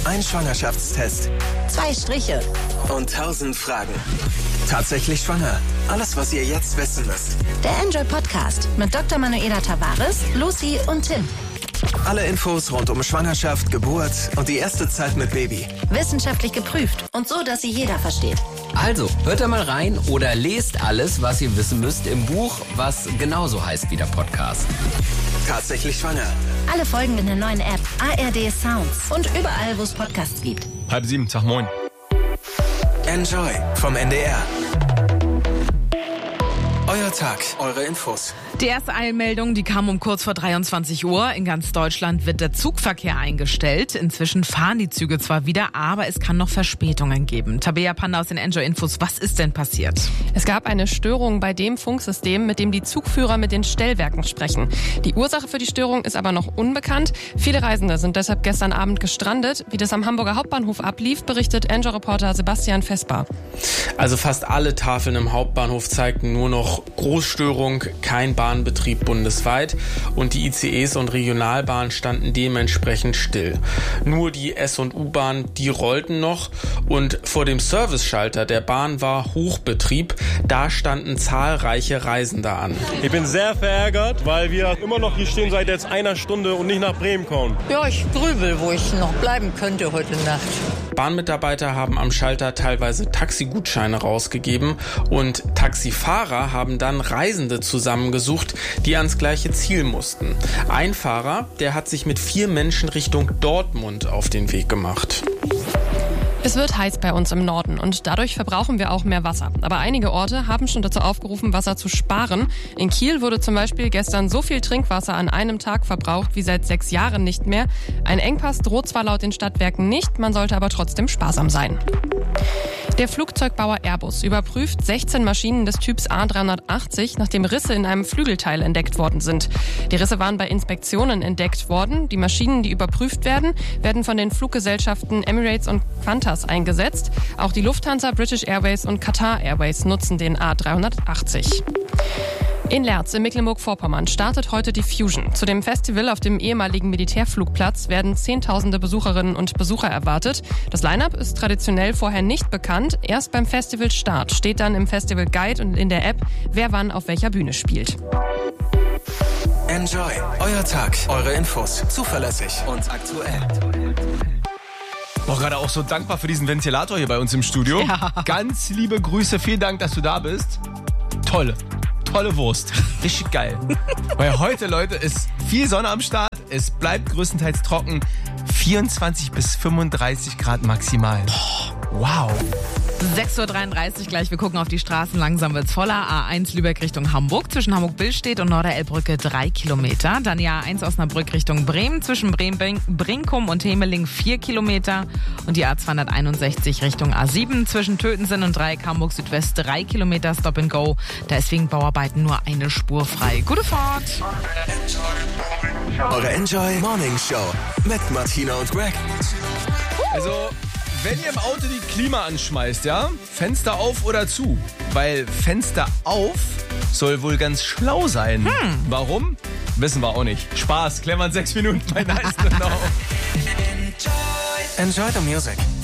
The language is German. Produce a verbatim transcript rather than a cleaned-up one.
Ein Schwangerschaftstest. Zwei Striche. Und tausend Fragen. Tatsächlich schwanger. Alles, was ihr jetzt wissen müsst. Der Enjoy Podcast mit Doktor Manuela Tavares, Lucy und Tim. Alle Infos rund um Schwangerschaft, Geburt und die erste Zeit mit Baby. Wissenschaftlich geprüft und so, dass sie jeder versteht. Also, hört da mal rein oder lest alles, was ihr wissen müsst im Buch, was genauso heißt wie der Podcast. Tatsächlich schwanger. Alle Folgen in der neuen App A R D Sounds und überall, wo es Podcasts gibt. Halb sieben, Tag moin. Enjoy vom N D R. Euer Tag, eure Infos. Die erste Eilmeldung, die kam um kurz vor dreiundzwanzig Uhr. In ganz Deutschland wird der Zugverkehr eingestellt. Inzwischen fahren die Züge zwar wieder, aber es kann noch Verspätungen geben. Tabea Panda aus den Enjoy Infos, was ist denn passiert? Es gab eine Störung bei dem Funksystem, mit dem die Zugführer mit den Stellwerken sprechen. Die Ursache für die Störung ist aber noch unbekannt. Viele Reisende sind deshalb gestern Abend gestrandet. Wie das am Hamburger Hauptbahnhof ablief, berichtet Enjoy-Reporter Sebastian Vesper. Also fast alle Tafeln im Hauptbahnhof zeigten nur noch Großstörung, kein Bahnbetrieb bundesweit und die I C Es und Regionalbahnen standen dementsprechend still. Nur die S- und U-Bahn, die rollten noch und vor dem Serviceschalter der Bahn war Hochbetrieb. Da standen zahlreiche Reisende an. Ich bin sehr verärgert, weil wir immer noch hier stehen seit jetzt einer Stunde und nicht nach Bremen kommen. Ja, ich grübel, wo ich noch bleiben könnte heute Nacht. Bahnmitarbeiter haben am Schalter teilweise Taxigutscheine rausgegeben und Taxifahrer haben dann Reisende zusammengesucht, die ans gleiche Ziel mussten. Ein Fahrer, der hat sich mit vier Menschen Richtung Dortmund auf den Weg gemacht. Es wird heiß bei uns im Norden und dadurch verbrauchen wir auch mehr Wasser. Aber einige Orte haben schon dazu aufgerufen, Wasser zu sparen. In Kiel wurde zum Beispiel gestern so viel Trinkwasser an einem Tag verbraucht wie seit sechs Jahren nicht mehr. Ein Engpass droht zwar laut den Stadtwerken nicht, man sollte aber trotzdem sparsam sein. Der Flugzeugbauer Airbus überprüft sechzehn Maschinen des Typs A dreihundertachtzig, nachdem Risse in einem Flügelteil entdeckt worden sind. Die Risse waren bei Inspektionen entdeckt worden. Die Maschinen, die überprüft werden, werden von den Fluggesellschaften Emirates und Qantas eingesetzt. Auch die Lufthansa, British Airways und Qatar Airways nutzen den A dreihundertachtzig. In Leerz in Mecklenburg-Vorpommern startet heute die Fusion. Zu dem Festival auf dem ehemaligen Militärflugplatz werden Zehntausende Besucherinnen und Besucher erwartet. Das Line-up ist traditionell vorher nicht bekannt. Erst beim Festivalstart steht dann im Festival Guide und in der App, wer wann auf welcher Bühne spielt. Enjoy, euer Tag, eure Infos. Zuverlässig und aktuell. Boah, gerade auch so dankbar für diesen Ventilator hier bei uns im Studio. Ja. Ganz liebe Grüße, vielen Dank, dass du da bist. Tolle. Tolle Wurst. Richtig geil. Weil heute, Leute, ist viel Sonne am Start. Es bleibt größtenteils trocken. vierundzwanzig bis fünfunddreißig Grad maximal. Wow. sechs Uhr dreiunddreißig gleich, wir gucken auf die Straßen, langsam wird's voller. A eins Lübeck Richtung Hamburg, zwischen Hamburg-Billstedt und Norderelbbrücke drei Kilometer. Dann die A eins Osnabrück Richtung Bremen, zwischen Bremen, Brinkum und Hemeling vier Kilometer. Und die A zweihunderteinundsechzig Richtung A sieben, zwischen Tötensen und Dreieck Hamburg Südwest drei Kilometer Stop and Go. Da ist wegen Bauarbeiten nur eine Spur frei. Gute Fahrt! Eure Enjoy Morning Show mit Martina und Greg. Also, wenn ihr im Auto die Klima anschmeißt, ja, Fenster auf oder zu? Weil Fenster auf soll wohl ganz schlau sein. Hm. Warum? Wissen wir auch nicht. Spaß, klären wir in sechs Minuten bei Nice to Know. Enjoy the music.